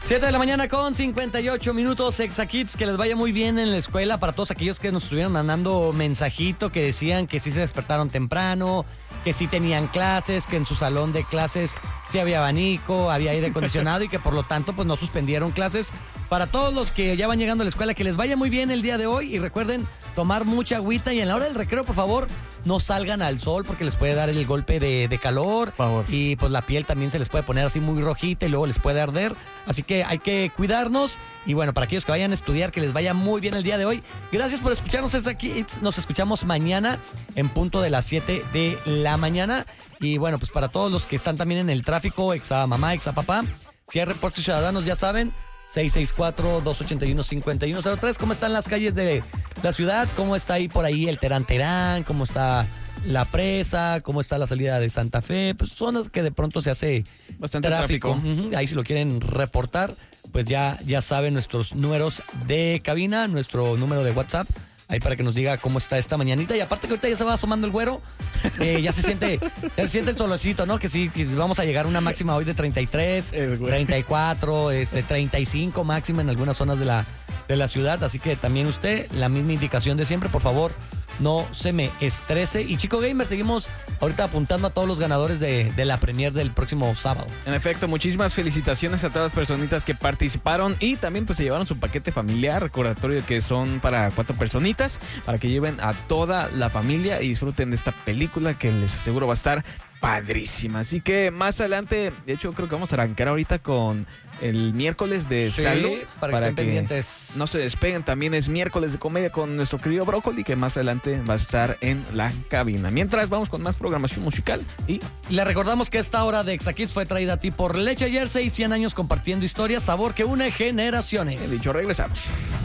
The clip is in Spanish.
7 de la mañana con 58 minutos, ExaKids, que les vaya muy bien en la escuela. Para todos aquellos que nos estuvieron mandando mensajito, que decían que sí se despertaron temprano, que sí tenían clases, que en su salón de clases sí había abanico, había aire acondicionado y que por lo tanto pues no suspendieron clases. Para todos los que ya van llegando a la escuela, que les vaya muy bien el día de hoy y recuerden tomar mucha agüita y en la hora del recreo, por favor, no salgan al sol porque les puede dar el golpe de calor. Por favor. Y pues la piel también se les puede poner así muy rojita y luego les puede arder. Así que hay que cuidarnos. Y bueno, para aquellos que vayan a estudiar, que les vaya muy bien el día de hoy. Gracias por escucharnos aquí. Nos escuchamos mañana en punto de las 7 de la mañana. Y bueno, pues para todos los que están también en el tráfico, exa mamá, exa papá, si hay reportes ciudadanos, ya saben, 664-281-5103. ¿Cómo están las calles de la ciudad? ¿Cómo está ahí por ahí el Terán Terán? ¿Cómo está la presa? ¿Cómo está la salida de Santa Fe? Pues zonas que de pronto se hace bastante tráfico. Ahí si lo quieren reportar, pues ya saben nuestros números de cabina, nuestro número de WhatsApp. Ahí para que nos diga cómo está esta mañanita. Y aparte que ahorita ya se va asomando el güero, ya se siente el solecito, ¿no? Que sí, vamos a llegar a una máxima hoy de 33, 34, 35 máxima en algunas zonas de la ciudad. Así que también usted, la misma indicación de siempre, por favor, no se me estrese. Y Chico Gamer, seguimos ahorita apuntando a todos los ganadores de la premier del próximo sábado. En efecto, muchísimas felicitaciones a todas las personitas que participaron y también pues se llevaron su paquete familiar, recordatorio que son para 4 personitas, para que lleven a toda la familia y disfruten de esta película que les aseguro va a estar padrísima. Así que más adelante, de hecho creo que vamos a arrancar ahorita con el miércoles de salud. Para que estén pendientes. No se despeguen, también es miércoles de comedia con nuestro querido Brócoli, que más adelante va a estar en la cabina. Mientras vamos con más programación musical y le recordamos que esta hora de ExaKids fue traída a ti por Leche Jersey, 100 años compartiendo historias, sabor que une generaciones. He dicho, regresamos.